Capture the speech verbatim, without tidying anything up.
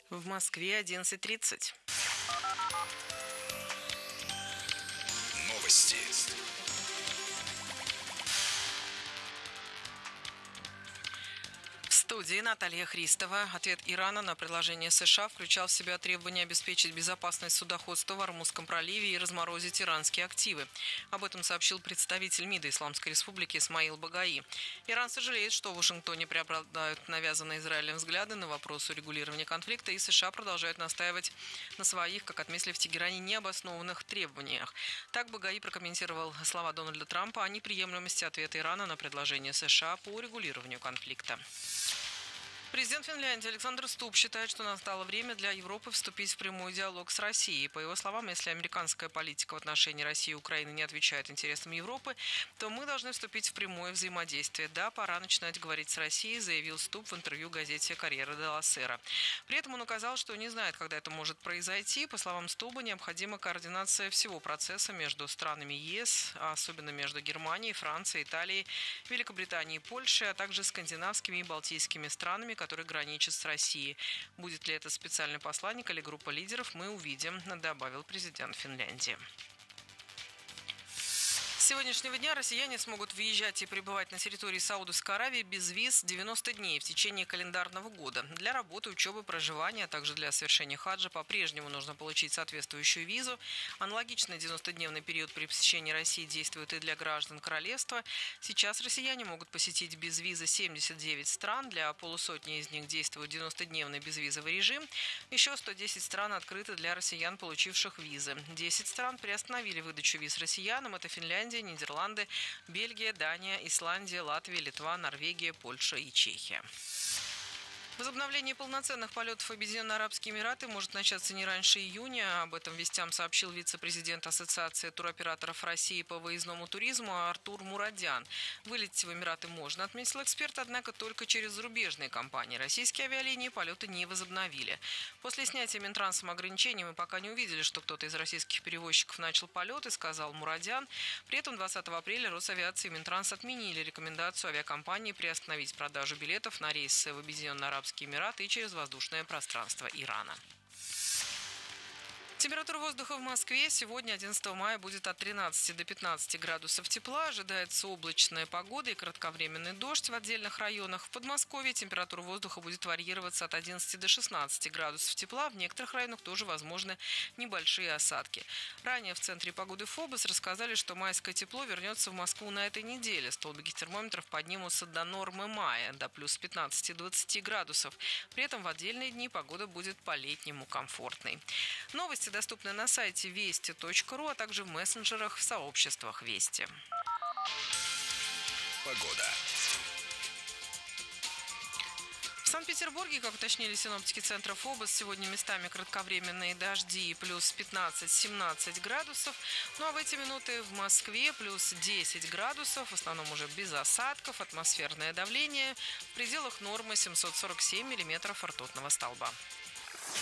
В Москве одиннадцать тридцать. Новости. В студии Наталья Христова. Ответ Ирана на предложение США включал в себя требование обеспечить безопасность судоходства в Ормузском проливе и разморозить иранские активы. Об этом сообщил представитель МИДа Исламской Республики Исмаил Багаи. Иран сожалеет, что в Вашингтоне преобладают навязанные Израилем взгляды на вопрос урегулирования конфликта, и США продолжают настаивать на своих, как отметили в Тегеране, необоснованных требованиях. Так Багаи прокомментировал слова Дональда Трампа о неприемлемости ответа Ирана на предложение США по урегулированию конфликта. Президент Финляндии Александр Стуб считает, что настало время для Европы вступить в прямой диалог с Россией. По его словам, если американская политика в отношении России и Украины не отвечает интересам Европы, то мы должны вступить в прямое взаимодействие. Да, пора начинать говорить с Россией, заявил Стуб в интервью газете «Корьера делла Сера». При этом он указал, что не знает, когда это может произойти. По словам Стуба, необходима координация всего процесса между странами ЕС, особенно между Германией, Францией, Италией, Великобританией и Польшей, а также скандинавскими и балтийскими странами, который граничит с Россией. Будет ли это специальный посланник или группа лидеров, мы увидим, добавил президент Финляндии. С сегодняшнего дня россияне смогут въезжать и пребывать на территории Саудовской Аравии без виз девяносто дней в течение календарного года. Для работы, учебы, проживания, а также для совершения хаджа по-прежнему нужно получить соответствующую визу. Аналогичный девяностодневный период при посещении России действует и для граждан королевства. Сейчас россияне могут посетить без визы семьдесят девять стран. Для полусотни из них действует девяностодневный безвизовый режим. Еще сто десять стран открыты для россиян, получивших визы. десять стран приостановили выдачу виз россиянам. Это Финляндия, Нидерланды, Бельгия, Дания, Исландия, Латвия, Литва, Норвегия, Польша и Чехия. Возобновление полноценных полетов в Объединенные Арабские Эмираты может начаться не раньше июня. Об этом вестям сообщил вице-президент Ассоциации туроператоров России по выездному туризму Артур Мурадян. Вылететь в Эмираты можно, отметил эксперт, однако только через зарубежные компании. Российские авиалинии полеты не возобновили. После снятия Минтрансом ограничений мы пока не увидели, что кто-то из российских перевозчиков начал полеты, сказал Мурадян. При этом двадцатого апреля Росавиация и Минтранс отменили рекомендацию авиакомпании приостановить продажу билетов на рейсы в Объединенные Арабские Эмираты и через воздушное пространство Ирана. Температура воздуха в Москве сегодня, одиннадцатого мая, будет от тринадцати до пятнадцати градусов тепла. Ожидается облачная погода и кратковременный дождь в отдельных районах. В Подмосковье температура воздуха будет варьироваться от одиннадцати до шестнадцати градусов тепла. В некоторых районах тоже возможны небольшие осадки. Ранее в Центре погоды ФОБОС рассказали, что майское тепло вернется в Москву на этой неделе. Столбики термометров поднимутся до нормы мая, до плюс пятнадцати-двадцати градусов. При этом в отдельные дни погода будет по-летнему комфортной. Новости доступны на сайте вести точка ру, а также в мессенджерах в сообществах Вести. Погода. В Санкт-Петербурге, как уточнили синоптики центра ФОБОС, сегодня местами кратковременные дожди, плюс пятнадцать-семнадцать градусов. Ну а в эти минуты в Москве плюс десять градусов, в основном уже без осадков, атмосферное давление в пределах нормы семьсот сорок семь миллиметров ртутного столба.